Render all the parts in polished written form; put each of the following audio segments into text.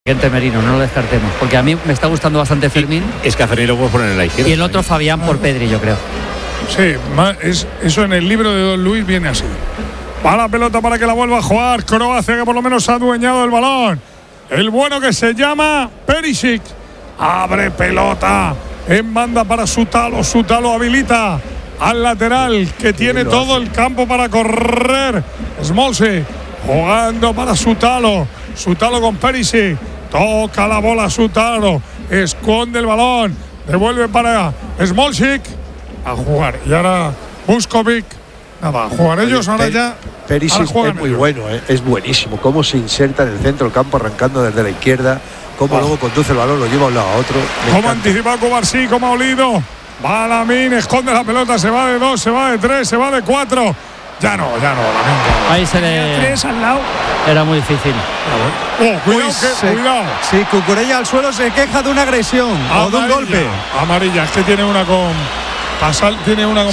Merino, no lo descartemos, porque a mí me está gustando bastante Fermín. Es que a Fermín lo puedes poner en la izquierda. Y el otro Fabián por Pedri, yo creo. Sí, eso en el libro de Don Luis viene así. Va la pelota para que la vuelva a jugar Croacia, que por lo menos ha adueñado el balón. El bueno que se llama Perisic. Abre pelota en banda para Sutalo. Sutalo habilita al lateral, que tiene todo el campo para correr. Smolcic jugando para Sutalo. Sutalo con Perisic. Toca la bola Sutalo. Esconde el balón. Devuelve para Smolcic. A jugar. Y ahora Vuskovic. Nada, a jugar ellos. Ahora ya. Perisic es muy bueno, es buenísimo. Cómo se inserta en el centro del campo arrancando desde la izquierda. Cómo luego conduce el balón, lo lleva de un lado a otro. Cómo anticipa Cubarsí, cómo ha olido. Va Lamine, esconde la pelota. Se va de 2, se va de 3, se va de 4. Ya no, Lamine. Ahí se le. 3 al lado. Era muy difícil. Cuidado. Sí, Cucurella al suelo se queja de una agresión o de un golpe. Amarilla, es que tiene una con Pasalic.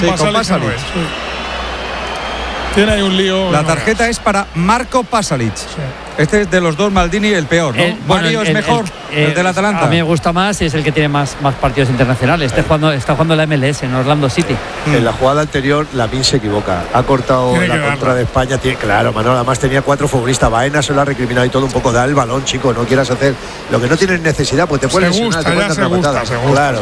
Tiene ahí un lío. La tarjeta es para Marco Pasalic. Sí. Este es de los dos Maldini el peor, ¿no? Mario es mejor, el del Atalanta. A mí me gusta más y es el que tiene más partidos internacionales. Está jugando la MLS en Orlando City. En la jugada anterior, Lamine se equivoca. Ha cortado la contra de España. Claro, Manolo, además tenía 4 futbolistas. Baena se lo ha recriminado y todo un poco. Da el balón, chico, no quieras hacer lo que no tienes necesidad, pues te puedes lesionar, te puedes dar una patada. Claro.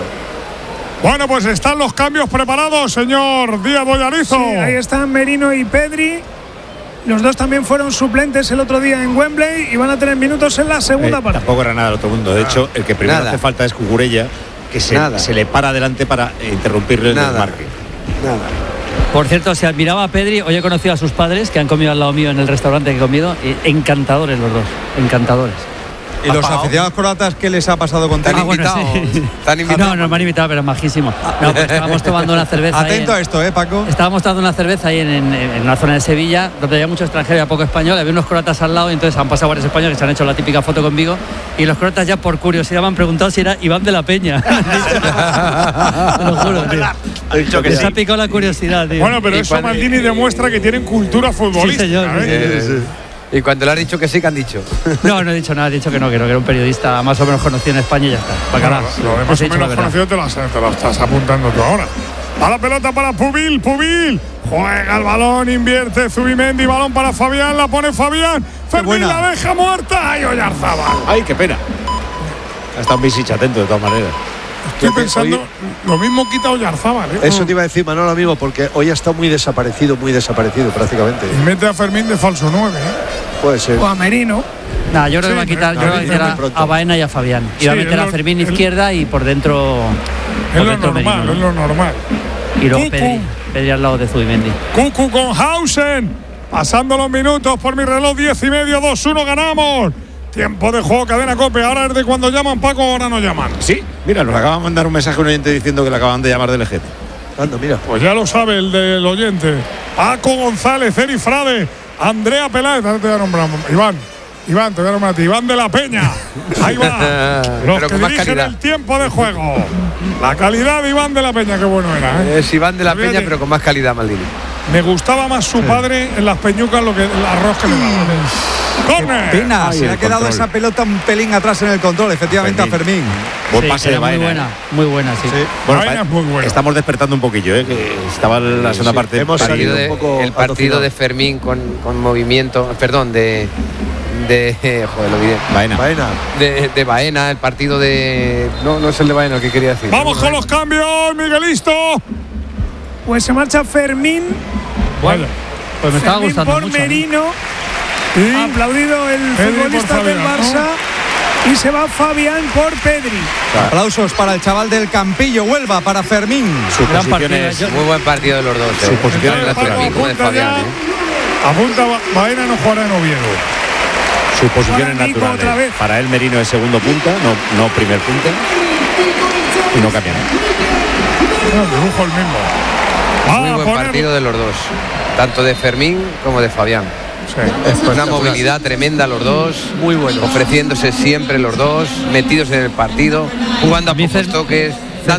Bueno, pues están los cambios preparados, señor Díaz Boyarizo. Sí, ahí están Merino y Pedri. Los dos también fueron suplentes el otro día en Wembley y van a tener minutos en la segunda parte. Tampoco era nada del otro mundo. De hecho, el que primero hace falta es Cucurella, que se le para adelante para interrumpirle el desmarque. Por cierto, si admiraba a Pedri, hoy he conocido a sus padres que han comido al lado mío en el restaurante que he comido. Y encantadores los dos, encantadores. ¿Y los aficionados croatas qué les ha pasado con Pedri? Bueno, sí. No me han invitado, pero majísimo. No, pues estábamos tomando una cerveza. Atento a esto, Paco. Estábamos tomando una cerveza ahí en una zona de Sevilla, donde había mucho extranjero y poco español. Había unos croatas al lado y entonces han pasado varios españoles que se han hecho la típica foto conmigo. Y los croatas ya por curiosidad me han preguntado si era Iván de la Peña. Te lo juro, tío. Les ha picado la curiosidad, tío. Bueno, pero eso Maldini demuestra que tienen cultura futbolística. Sí, señor. Sí. Y cuando le has dicho que sí, que han dicho. No he dicho nada, he dicho que era un periodista más o menos conocido en España y ya está. Bacalá. Lo de más o menos conocido te lo estás apuntando tú ahora. A la pelota para Pubil. Juega el balón, invierte Zubimendi, balón para Fabián, la pone Fabián. Fermín la deja muerta. ¡Ay, Oyarzábal! ¡Ay, qué pena! Ha estado un Visic atento de todas maneras. Estoy pensando, lo mismo quita Oyarzábal, ¿eh? Eso te iba a decir, Manolo, lo mismo, porque hoy ha estado muy desaparecido prácticamente. Y mete a Fermín de falso 9, ¿eh? Puede ser. O a Merino. Yo creo que va a quitar, a Baena y a Fabián. Y va a meter a Fermín izquierda y por dentro. Es lo normal. Y luego Pedri al lado de Zubimendi. Cucu con Hausen. Pasando los minutos por mi reloj, 10:30, 2-1, ganamos. Tiempo de juego, cadena COPE. Ahora es de cuando llaman, Paco, ahora no llaman. Sí, mira, nos acaba de mandar un mensaje un oyente diciendo que le acaban de llamar del Ejete. Mira. Pues ya lo sabe el del oyente. Paco González, Eri Frade, Andrea Peláez. Te voy a nombrar, Iván, te voy a nombrar a ti. Iván de la Peña. Ahí va. Los que dirigen el tiempo de juego. La calidad de Iván de la Peña, qué bueno era, ¿eh? Es Iván de la Peña, pero con más calidad, Maldini. Me gustaba más su padre en las peñucas lo que el arroz que le daba. ¡Córner! Pena, se le ha quedado esa pelota un pelín atrás en el control, efectivamente, a Fermín. Buen pase de Baena. Muy buena, sí. Bueno, Baena es muy buena. Estamos despertando un poquillo, que estaba en la segunda parte. Hemos salido un poco el partido de Fermín con movimiento, perdón, joder, lo diré. Baena. De Baena, el partido de. No es el de Baena el que quería decir. Vamos con los cambios, Miguelisto. Pues se marcha Fermín. Bueno, pues me estaba Fermín gustando por mucho. Merino. Ha aplaudido el futbolista del Barça. Y se va Fabián por Pedri. Aplausos para el chaval del Campillo, Huelva, para Fermín. Su posición es muy buen partido de los dos. Su posición es natural, natural. como de Fabián. Apunta, Baena no jugará en Oviedo. Su posición es natural. Para él Merino es segundo punta, no primer punta. Y no cambia. Dibujo el mismo. Muy buen partido de los dos, tanto de Fermín como de Fabián. Sí. Una movilidad tremenda los dos, muy bueno, ofreciéndose siempre los dos, metidos en el partido, jugando a pocos toques,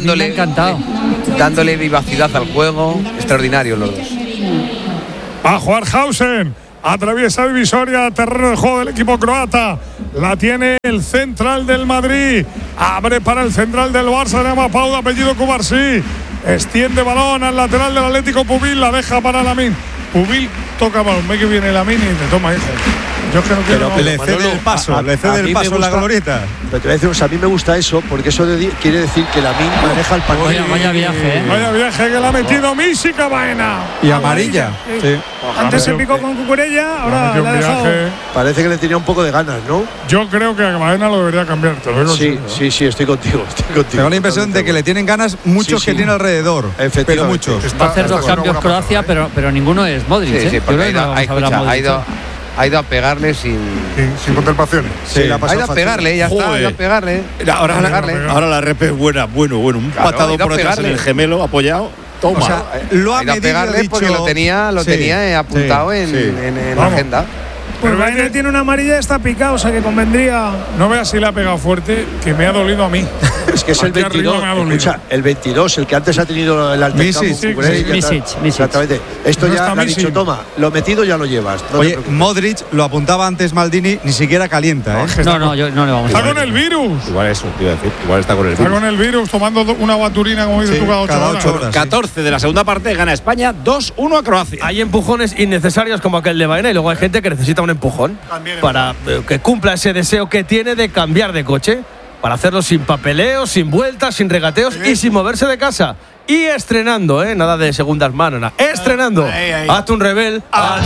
dándole vivacidad al juego, extraordinario los dos. Va a jugar Hausen, atraviesa divisoria, terreno de juego del equipo croata. La tiene el central del Madrid. Abre para el central del Barça. Se llama Pau, de apellido Cubarsí. Extiende balón al lateral del Atlético Pubil. La deja para Lamine. Pubil toca balón. Ve que viene Lamine y te toma, hijo. Yo creo que no, le cede el paso, le cede el paso a la glorieta. Pero te voy a decir, a mí me gusta eso, porque eso quiere decir que Lamine maneja el partido. Vaya viaje, ¿eh? Vaya viaje que le ha metido Mísica Baena. Y amarilla. Sí. Antes se picó con Cucurella, ahora le ha dejado. Parece que le tenía un poco de ganas, ¿no? Yo creo que a Baena lo debería cambiar. Sí, estoy contigo. Tengo la impresión de que le tienen ganas muchos que tiene alrededor. Pero muchos. Va a hacer 2 cambios Croacia, pero ninguno es Modric. Sí, porque ha ido a pegarle sin contemplaciones. Sí, ha ido a pegarle, ya está, ha ido a pegarle. Ahora la rep es buena. Bueno, un patado por detrás en el gemelo apoyado. Toma. O sea, lo ha medido, pegarle porque lo tenía apuntado en la agenda. Pues Baena tiene una amarilla y está picado, o sea que convendría. No veas si le ha pegado fuerte, que me ha dolido a mí. Es que es el 22. Escucha, el 22, el que antes ha tenido el altercado. Misic. Exactamente. Esto no ya le ha dicho, toma, lo metido ya lo llevas. No. Oye, Modric, lo apuntaba antes Maldini, ni siquiera calienta, ¿eh? No, yo no le vamos a Está con el virus. Igual eso, te iba a decir. Igual está con el virus. Está con el virus, tomando una baturina, como dices tú, cada 8 horas. 14 de la segunda parte, gana España 2-1 a Croacia. Hay empujones innecesarios como aquel de Baena y luego hay gente que necesita un empujón para que cumpla ese deseo que tiene de cambiar de coche, para hacerlo sin papeleo, sin vueltas, sin regateos y sin moverse de casa. Y estrenando, nada de segundas manos, estrenando. Hazte un rebel.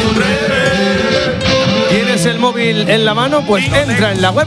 ¿Tienes el móvil en la mano? Pues entra en la web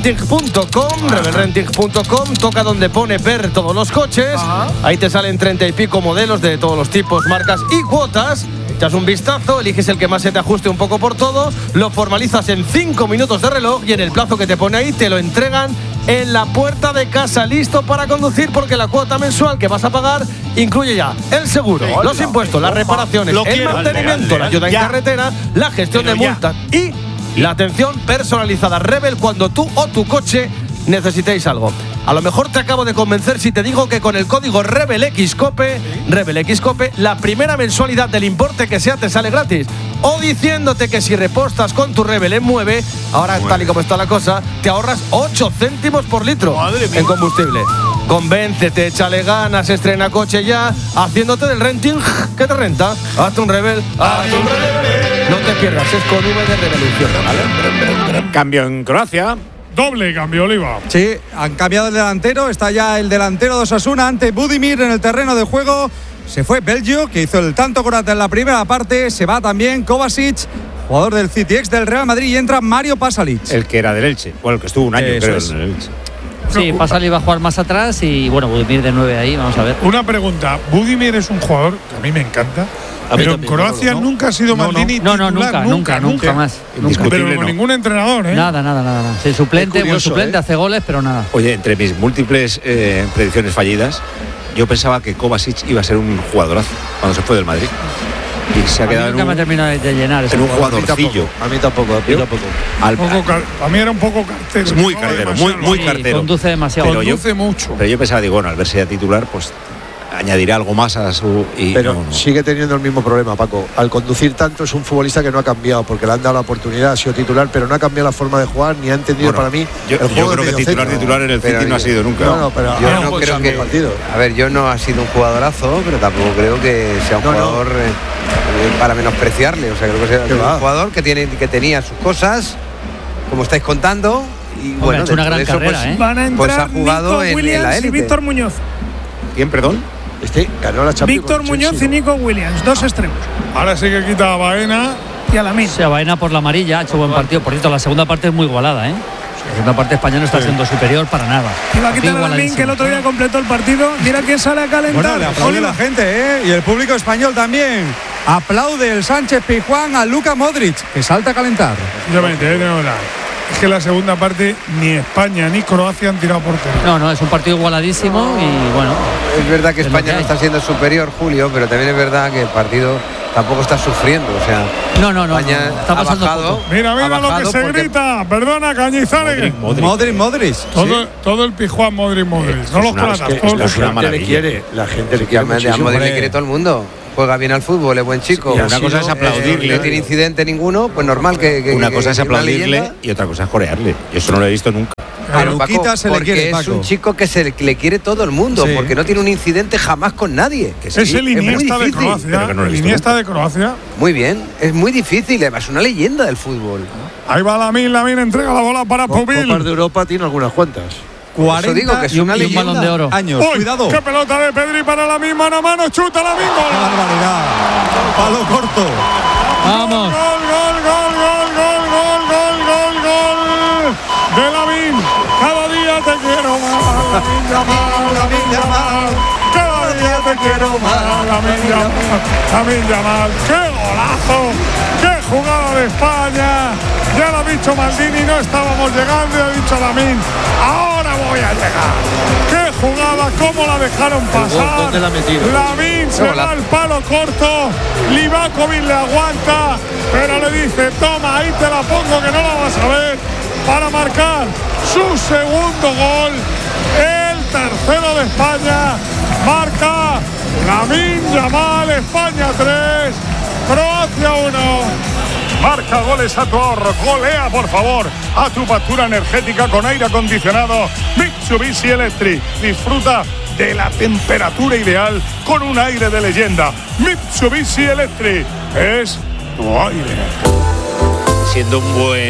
rebelrenting.com, toca donde pone ver todos los coches. Ahí te salen 30 y pico modelos de todos los tipos, marcas y cuotas. Echas un vistazo, eliges el que más se te ajuste un poco por todo, lo formalizas en 5 minutos de reloj y en el plazo que te pone ahí te lo entregan en la puerta de casa, listo para conducir, porque la cuota mensual que vas a pagar incluye ya el seguro, los impuestos, las reparaciones, el mantenimiento, la ayuda en carretera, la gestión de multas y la atención personalizada. Rebel, cuando tú o tu coche necesitéis algo. A lo mejor te acabo de convencer si te digo que con el código RebelXCOPE, la primera mensualidad del importe que sea te sale gratis. O diciéndote que si repostas con tu Rebel en Mueve, ahora tal y como está la cosa, te ahorras 8 céntimos por litro en combustible. Convéncete, échale ganas, estrena coche ya, haciéndote del renting que te renta. Hazte un Rebel, No te pierdas, es con V de Revolución, ¿vale? Cambio en Croacia. Doble cambio, Oliva. Sí, han cambiado el delantero. Está ya el delantero de Osasuna ante Budimir en el terreno de juego. Se fue Belgio, que hizo el tanto croata en la primera parte. Se va también Kovacic, jugador del City, ex del Real Madrid. Y entra Mario Pasalic. El que era del Elche. Bueno, el que estuvo un año, creo, en el Elche. Sí, Pasalic va a jugar más atrás y, bueno, Budimir de 9 ahí. Vamos a ver. Una pregunta. Budimir es un jugador que a mí me encanta. Pero en Croacia nunca ha sido Maldini titular. Nunca más. Pero con ningún entrenador, Nada. Sí, suplente, buen suplente, hace goles, pero nada. Oye, entre mis múltiples predicciones fallidas, yo pensaba que Kovacic iba a ser un jugadorazo cuando se fue del Madrid. Y se ha quedado nunca me ha terminado de llenar en un jugadorcillo. A mí tampoco. A mí era un poco cartero. Es muy cartero, muy cartero. Conduce demasiado. Conduce mucho. Pero yo pensaba, al verse ya titular, pues añadirá algo más a su. Pero sigue teniendo el mismo problema, Paco. Al conducir tanto es un futbolista que no ha cambiado, porque le han dado la oportunidad, ha sido titular, pero no ha cambiado la forma de jugar ni ha entendido para mí. Yo creo que titular en el City no ha sido nunca. Yo no creo que. A ver, yo no ha sido un jugadorazo, pero tampoco creo que sea un jugador para menospreciarle. O sea, creo que sea un jugador que tenía sus cosas, como estáis contando. Y bueno, ha hecho una gran carrera, Van a entrar pues ha jugado Nico en Williams la y élite. Víctor Muñoz. ¿Quién, perdón? Ganó la Champions. Víctor Muñoz y Nico Williams, 2 extremos. Ahora sí que quita a Baena. Y a Lamine. Sí, a Baena por la amarilla, ha hecho buen partido. Por cierto, la segunda parte es muy igualada, La segunda parte española no está siendo superior para nada. Y va a quitar a Lamine, que el otro día completó el partido. Mira quién sale a calentar. Bueno, le aplaude la gente, Y el público español también. Aplaude el Sánchez Pizjuán a Luka Modric, que salta a calentar. Es que la segunda parte ni España ni Croacia han tirado portería. No, es un partido igualadísimo y bueno. Es verdad que España no está siendo superior, Julio, pero también es verdad que el partido tampoco está sufriendo. O sea, no. España Está pasando bajado. Mira lo que se grita. Perdona, Cañizares. Modric. Todo el Pizjuán, Modric. No los platas. La gente le quiere. La gente le quiere. A Modric le quiere todo el mundo. juega bien al fútbol, es buen chico. Sí, una cosa es aplaudirle. No tiene incidente ninguno, pues normal que una cosa es aplaudirle leyenda. y otra cosa es corearle. Yo eso no lo he visto nunca. A Luquita se le quiere, Paco. Es un chico que le quiere todo el mundo, porque no tiene un incidente jamás con nadie. Es el Iniesta de Croacia. No Iniesta de Croacia. Muy bien, es muy difícil, es una leyenda del fútbol. Ahí va Lamine entrega la bola para Pubil. Copas de Europa tiene algunas cuantas. 40 digo, que es una y un balón de oro. años. Uy, Cuidado. qué pelota de Pedri para Lamine, mano a mano, chuta Lamine. ¡Qué barbaridad! Palo corto. Vamos. Gol de Lamine. Cada día te quiero más, Lamine Yamal. Cada día te quiero más, Lamine Yamal. ¡Qué golazo! ¡Qué jugada de España! Ya lo ha dicho Maldini, no estábamos llegando y ha dicho Lamine, ahora voy a llegar. ¡Qué jugada! ¿Cómo la dejaron pasar? ¿Dónde la metieron? Lamine se va al palo corto, Livakovic le aguanta, pero le dice, toma, ahí te la pongo que no la vas a ver, para marcar su segundo gol, el tercero de España. Marca Lamine Yamal, España 3, Croacia 1. Marca goles a tu ahorro, golea por favor a tu factura energética con aire acondicionado Mitsubishi Electric. Disfruta de la temperatura ideal con un aire de leyenda. Mitsubishi Electric es tu aire. Siendo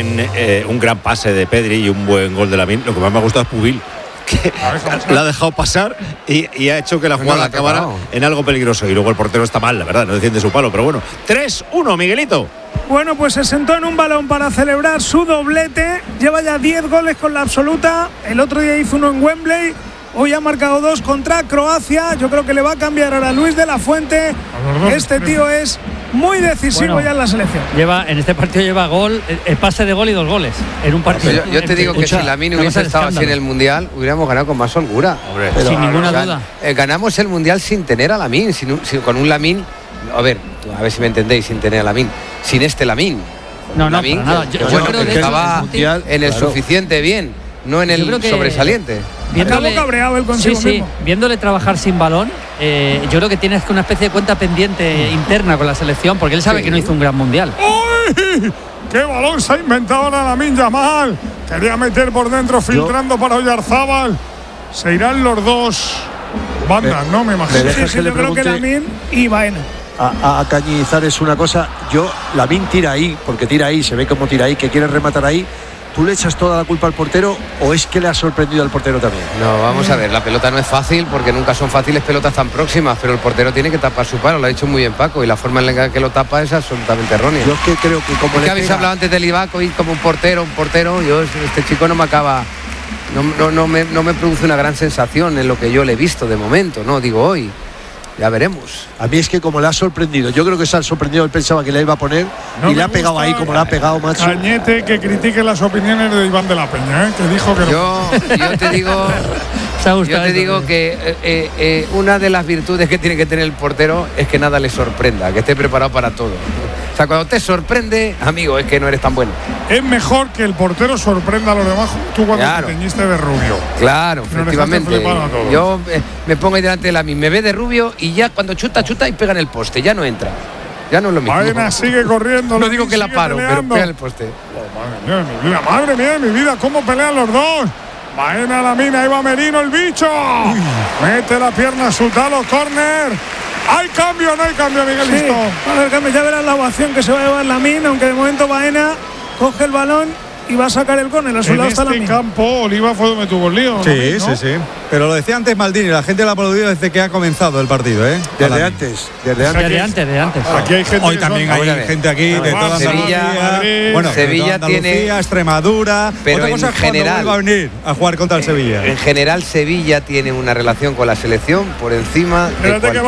un gran pase de Pedri y un buen gol de Lamine, lo que más me ha gustado es Pubil, que la ha dejado pasar y ha hecho que la jugada acabara en algo peligroso. Y luego el portero está mal, la verdad, no defiende su palo, pero bueno. 3-1, Miguelito. Bueno, pues se sentó en un balón para celebrar su doblete. Lleva ya 10 goles con la absoluta. El otro día hizo uno en Wembley. Hoy ha marcado 2 contra Croacia. Yo creo que le va a cambiar ahora a Luis de la Fuente. Este tío es muy decisivo ya en la selección. En este partido lleva gol, el pase de gol y 2 goles en un partido. Yo te digo que si Lamine hubiese estado así en el Mundial, hubiéramos ganado con más holgura. Sin ninguna duda. Ganamos el Mundial sin tener a Lamine, con un Lamine. A ver si me entendéis, sin tener a Lamine. Sin este Lamine. No, Lamine, para nada. Yo creo que estaba en el suficiente bien, no en el sobresaliente. Viéndole cabreado el consigo mismo. Viéndole trabajar sin balón, yo creo que tienes una especie de cuenta pendiente interna con la selección, porque él sabe que no hizo un gran mundial. ¡Uy! ¡Qué balón se ha inventado ahora Lamine Yamal! Quería meter por dentro, filtrando para Oyarzábal. Se irán los dos bandas, ¿no? Me imagino. Yo creo que Lamine y Baena. A Cañizar es una cosa. Lamine tira ahí, porque tira ahí, se ve como tira ahí, que quiere rematar ahí. ¿Tú le echas toda la culpa al portero o es que le ha sorprendido al portero también? No, vamos a ver, la pelota no es fácil porque nunca son fáciles pelotas tan próximas, pero el portero tiene que tapar su palo, lo ha dicho muy bien Paco, y la forma en la que lo tapa es absolutamente errónea. Yo es que creo que como le habéis hablado antes de Livakovic como un portero, este chico no me acaba, no me produce una gran sensación en lo que yo le he visto de momento, no digo hoy. Ya veremos. A mí es que como le ha sorprendido, yo creo que se ha sorprendido, él pensaba que le iba a poner y le ha pegado ahí como le ha pegado, macho. Cañete, que critique las opiniones de Iván de la Peña, que dijo que yo te digo que una de las virtudes que tiene que tener el portero es que nada le sorprenda, que esté preparado para todo. O sea, cuando te sorprende, amigo, es que no eres tan bueno. Es mejor que el portero sorprenda a los demás, tú cuando te teñiste de rubio. Claro, efectivamente. Yo me pongo ahí delante de Lamine, me ve de rubio y ya cuando chuta y pega en el poste, ya no entra. Ya no es lo mismo. Baena sigue corriendo. No digo que la paro, pero pega en el poste. Madre mía de mi vida, cómo pelean los dos. Baena, Lamine, ahí va Merino, el bicho. Uy. Mete la pierna a su talo, córner. ¿Hay cambio o no hay cambio, Miguelito? Sí, va a haber cambio, ya verás la ovación que se va a llevar Lamine, aunque de momento Baena coge el balón y va a sacar el córner. A su lado está Lamine. En campo, Oliva fue donde tuvo el lío. Sí, ¿no? sí. Pero lo decía antes Maldini, la gente lo ha aplaudido desde que ha comenzado el partido, ¿eh? Desde antes. Aquí hay gente. Hoy también hay gente aquí de toda Sevilla, bueno, Sevilla tiene Extremadura. Pero otra cosa en general va a venir a jugar contra el Sevilla. En general Sevilla tiene una relación con la selección por encima de cualquier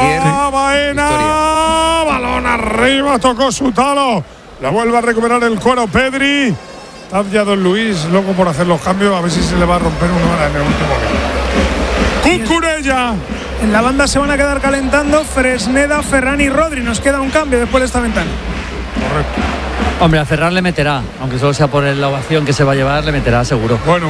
Baena, balón arriba, tocó su talo. La vuelve a recuperar el cuero Pedri. Está ya don Luis loco por hacer los cambios, a ver si se le va a romper uno en el último. Cucurella. En la banda se van a quedar calentando Fresneda, Ferran y Rodri. Nos queda un cambio después de esta ventana. Correcto. Hombre, a Ferran le meterá, aunque solo sea por la ovación que se va a llevar, le meterá seguro. Bueno.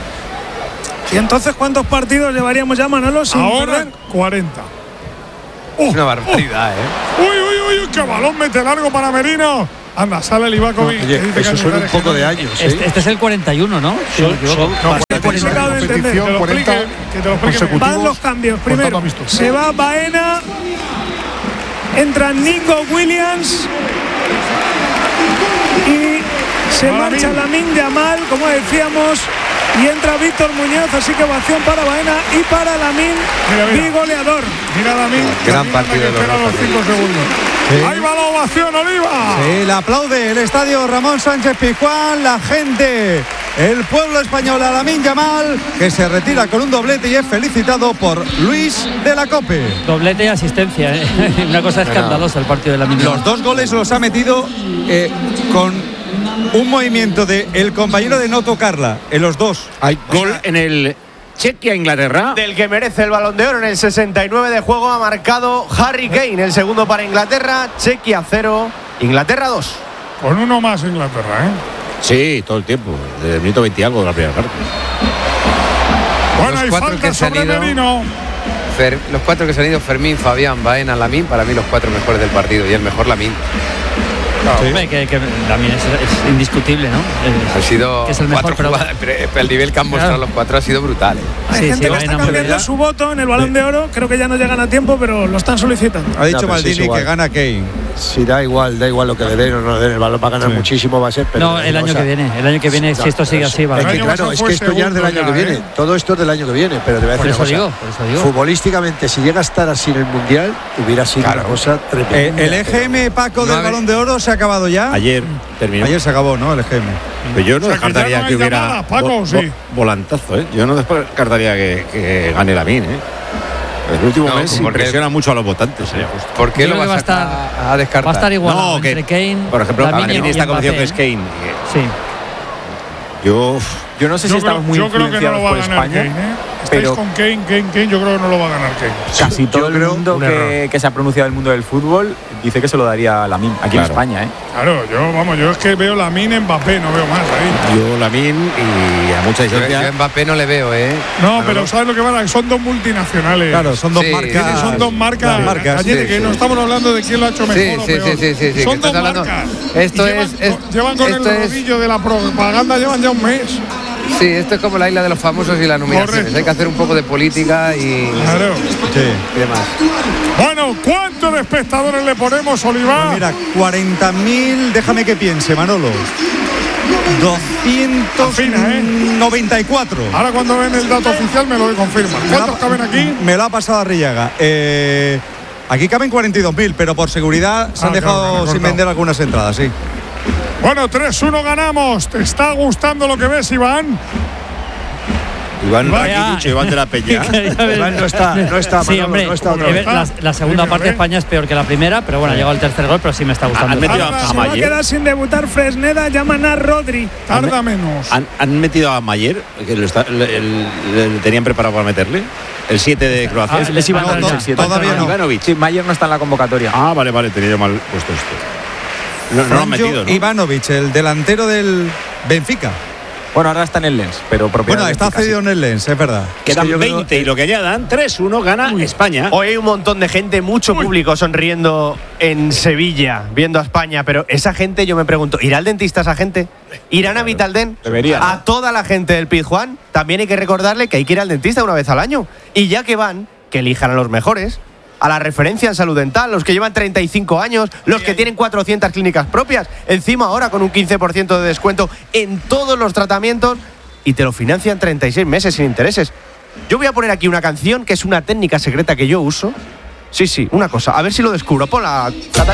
¿Y entonces cuántos partidos llevaríamos ya, Manolo? Ahora 40. Es una barbaridad, Uy, qué balón mete largo para Merino. Anda, sale Livakovic. Oye, eso suena un poco de años. Este es el 41, ¿no? Competición 40 consecutivos. Van los cambios. Primero, se va Baena. Entra Nico Williams. Y se marcha Lamine Yamal, como decíamos. Y entra Víctor Muñoz, así que ovación para Baena y para Lamine, bigoleador. Mira Lamine. Gran partido de los 5 segundos. Sí. Ahí va la ovación, Oliva. Sí, le aplaude el estadio Ramón Sánchez Pizjuán, la gente, el pueblo español a Lamine Yamal, que se retira con un doblete y es felicitado por Luis de la Cope. Doblete y asistencia, una cosa escandalosa el partido de Lamine Yamal. Los 2 goles los ha metido con un movimiento de el compañero de no tocarla en los 2. Hay gol en el Chequia-Inglaterra. Del que merece el Balón de Oro en el 69 de juego ha marcado Harry Kane, el segundo para Inglaterra. Chequia 0, Inglaterra 2. Con uno más Inglaterra, Sí, todo el tiempo, desde el minuto 20 y algo de la primera parte. Bueno, hay falta sobre Merino. Los 4 que se han ido, Fermín, Fabián, Baena, Lamine, para mí los 4 mejores del partido y el mejor Lamine. Sí. Que Lamine es indiscutible, ¿no? Ha sido que es el mejor, pero el nivel que han mostrado los 4 ha sido brutal. Hay gente que está cambiando su voto en el Balón de Oro. Creo que ya no llegan a tiempo, pero lo están solicitando. Ha dicho Maldini que gana Kane. Sí, da igual lo que le den o no le den. El balón va a ganar muchísimo, va a ser. Pero no, el año que viene, si esto sigue así, va a ganar. Claro, es que esto ya es del año que viene. Todo esto es del año que viene. Pero te voy a decir por eso digo. Futbolísticamente, si llega a estar así en el Mundial, hubiera sido una cosa tremenda. El EGM, Paco, del Balón de Oro se ha acabado ya. Ayer terminó. Ayer se acabó, ¿no? El EGM. Pero yo no descartaría que hubiera volantazo, Yo no descartaría que gane Lamine, El último mes impresiona mucho a los votantes. ¿Por qué lo vas a descartar? Va a estar igual entre Kane. Por ejemplo, Lamine está convencido que es Kane. Sí. Yo no sé si estamos muy influenciados por España. Estáis con Kane, yo creo que no lo va a ganar Kane. Casi todo el mundo que se ha pronunciado del mundo del fútbol dice que se lo daría a Lamine aquí en España, Claro, yo es que veo Lamine, Mbappé, no veo más ahí. Yo Lamine y a mucha distancia. Yo Mbappé no le veo, No, pero ¿sabes lo que pasa? Son 2 multinacionales. Claro, son 2 marcas. Son 2 marcas. Que no estamos hablando de quién lo ha hecho mejor o peor. Sí. Son 2 marcas. Llevan con el rodillo de la propaganda, llevan ya un mes. Sí, esto es como la isla de los famosos y las nominaciones. Hay que hacer un poco de política y demás. Bueno, ¿cuántos de espectadores le ponemos, Oliva? Mira, 40.000, déjame que piense, Manolo. 294. Ahora cuando ven el dato oficial me lo confirman. ¿Cuántos caben aquí? Me lo ha pasado Arrillaga. Aquí caben 42.000, pero por seguridad se han dejado sin vender algunas entradas, sí. Bueno, 3-1 ganamos. ¿Te está gustando lo que ves, Iván? Iván Rakitic, Iván de la Peña. Iván no está, sí, Manolo, hombre, no está la segunda parte de España es peor que la primera, pero bueno, ha llegado el tercer gol, pero sí me está gustando. Se va a quedar sin debutar Fresneda, llaman a Rodri. Tarda menos. ¿Han metido a Mayer, que le tenían preparado para meterle? El 7 de Croacia. Les iban a dar el 7. Todavía no. Ivanovic. Sí, Mayer no está en la convocatoria. Vale, tenía yo mal puesto esto. No lo han metido, ¿no? Ivanovic, el delantero del Benfica. Bueno, ahora está en el Lens, pero bueno, está cedido en el Lens, es verdad. Quedan 20 y lo que añadan, 3-1 gana España. Hoy hay un montón de gente, mucho público sonriendo en Sevilla, viendo a España, pero esa gente, yo me pregunto, ¿irá al dentista esa gente? ¿Irán a Vitaldent? Debería. A toda la gente del Pizjuán también hay que recordarle que hay que ir al dentista una vez al año. Y ya que van, que elijan a los mejores. A la referencia en salud dental, los que llevan 35 años, los que tienen 400 clínicas propias, encima ahora con un 15% de descuento en todos los tratamientos y te lo financian 36 meses sin intereses. Yo voy a poner aquí una canción que es una técnica secreta que yo uso. Sí, una cosa, a ver si lo descubro. Ponla, Catalina.